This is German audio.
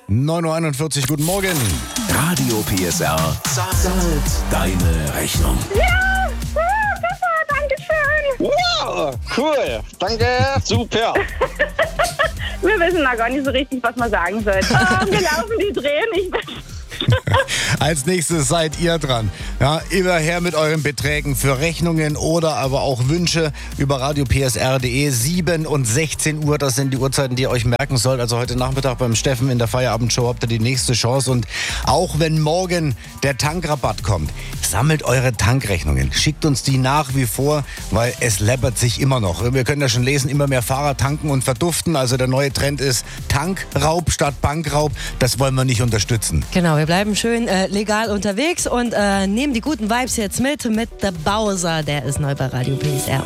9:41 Uhr, guten Morgen. Radio PSR zahlt deine Rechnung. Ja, super, danke schön. Wow, cool. Danke, super. Wir wissen noch gar nicht so richtig, was man sagen soll. Wir laufen die Drehen. Als nächstes seid ihr dran. Ja, immer her mit euren Beträgen für Rechnungen oder aber auch Wünsche über radiopsr.de. 7 und 16 Uhr, das sind die Uhrzeiten, die ihr euch merken sollt. Also heute Nachmittag beim Steffen in der Feierabendshow habt ihr die nächste Chance. Und auch wenn morgen der Tankrabatt kommt, sammelt eure Tankrechnungen. Schickt uns die nach wie vor, weil es läppert sich immer noch. Wir können ja schon lesen, immer mehr Fahrer tanken und verduften. Also der neue Trend ist Tankraub statt Bankraub. Das wollen wir nicht unterstützen. Genau, wir bleiben schön legal unterwegs und nehmen die guten Vibes jetzt mit der Bowser. Der ist neu bei Radio PSR.